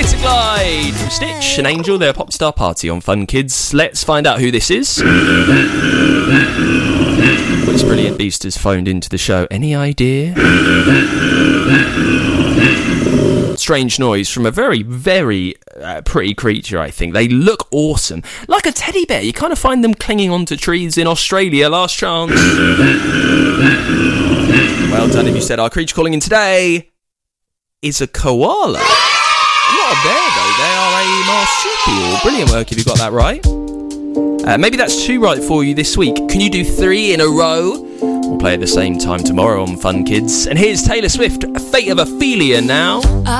It's a Glide from Stitch and Angel, their pop star party on Fun Kids. Let's find out who this is. This brilliant beast has phoned into the show. Any idea? Strange noise from a very, very pretty creature, I think. They look awesome. Like a teddy bear. You kind of find them clinging onto trees in Australia. Last chance. Well done if you said our creature calling in today is a koala. Not a bear, though. They are a marsupial. Brilliant work if you got that right. Maybe that's 2 right for you this week. Can you do 3 in a row? We'll play at the same time tomorrow on Fun Kids. And here's Taylor Swift, Fate of Ophelia now.